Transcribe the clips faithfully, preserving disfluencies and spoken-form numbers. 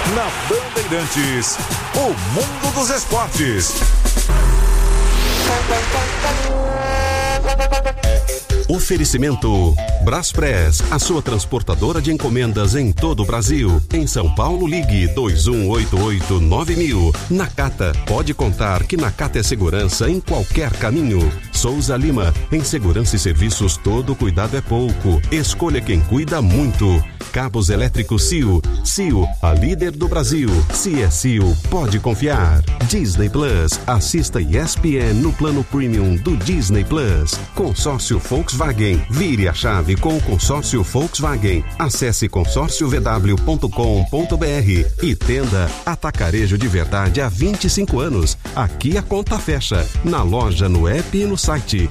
Na Bandeirantes, o mundo dos esportes. Oferecimento Braspress, a sua transportadora de encomendas em todo o Brasil. Em São Paulo, ligue dois um oito oito nove mil. Nakata, pode contar que Nakata é segurança em qualquer caminho. Souza Lima, em segurança e serviços todo cuidado é pouco. Escolha quem cuida muito. Cabos elétricos C I O. C I O, a líder do Brasil. Se é C I O, pode confiar. Disney Plus, assista E S P N no plano premium do Disney Plus. Consórcio Volkswagen, vire a chave com o consórcio Volkswagen. Acesse consórcio v w ponto com ponto b r e Tenda Atacarejo de Verdade há vinte e cinco anos. Aqui a conta fecha, na loja, no app e no site.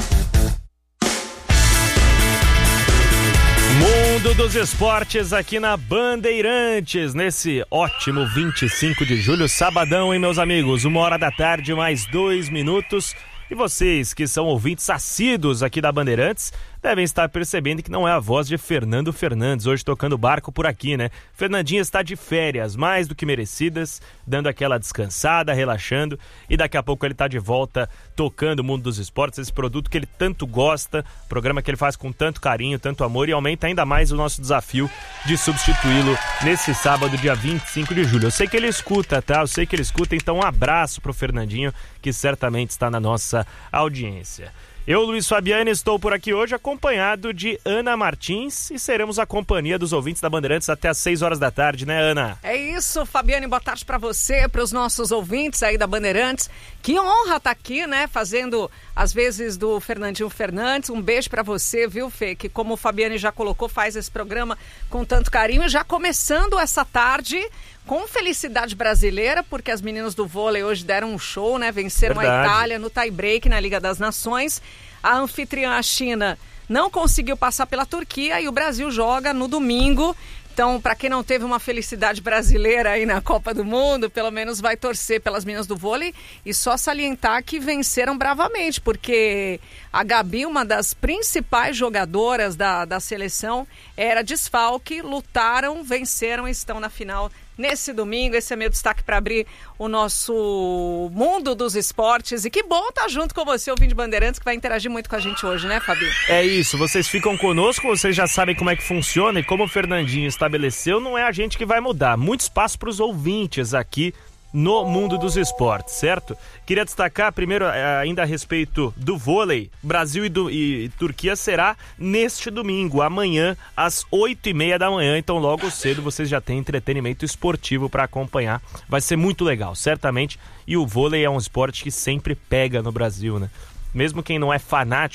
Mundo dos esportes aqui na Bandeirantes, nesse ótimo vinte e cinco de julho, sabadão, hein, meus amigos? Uma hora da tarde, mais dois minutos. E vocês que são ouvintes assíduos aqui da Bandeirantes devem estar percebendo que não é a voz de Fernando Fernandes hoje tocando barco por aqui, né? Fernandinho está de férias, mais do que merecidas, dando aquela descansada, relaxando, e daqui a pouco ele está de volta tocando o mundo dos esportes, esse produto que ele tanto gosta, programa que ele faz com tanto carinho, tanto amor, e aumenta ainda mais o nosso desafio de substituí-lo nesse sábado, dia vinte e cinco de julho. Eu sei que ele escuta, tá? Eu sei que ele escuta, então um abraço pro Fernandinho, que certamente está na nossa audiência. Eu, Luiz Fabiani, estou por aqui hoje acompanhado de Ana Martins e seremos a companhia dos ouvintes da Bandeirantes até às seis horas da tarde, né, Ana? É isso, Fabiane, boa tarde para você, para os nossos ouvintes aí da Bandeirantes. Que honra estar aqui, né, fazendo às vezes do Fernandinho Fernandes. Um beijo para você, viu, Fê, que como o Fabiane já colocou, faz esse programa com tanto carinho, já começando essa tarde com felicidade brasileira, porque as meninas do vôlei hoje deram um show, né? Venceram Verdade. a Itália no tie-break na Liga das Nações. A anfitriã, a China, não conseguiu passar pela Turquia e o Brasil joga no domingo. Então, para quem não teve uma felicidade brasileira aí na Copa do Mundo, pelo menos vai torcer pelas meninas do vôlei e só salientar que venceram bravamente, porque a Gabi, uma das principais jogadoras da, da seleção, era desfalque, lutaram, venceram e estão na final nesse domingo. Esse é meu destaque para abrir o nosso mundo dos esportes. E que bom estar junto com você, ouvinte de Bandeirantes, que vai interagir muito com a gente hoje, né, Fabi? É isso, vocês ficam conosco, vocês já sabem como é que funciona e como o Fernandinho estabeleceu, não é a gente que vai mudar. Muito espaço para os ouvintes aqui no mundo dos esportes, certo? Queria destacar primeiro ainda a respeito do vôlei. Brasil e, do, e, e Turquia será neste domingo, amanhã, às oito e meia da manhã. Então logo cedo vocês já têm entretenimento esportivo para acompanhar. Vai ser muito legal, certamente. E o vôlei é um esporte que sempre pega no Brasil, né? Mesmo quem não é fanático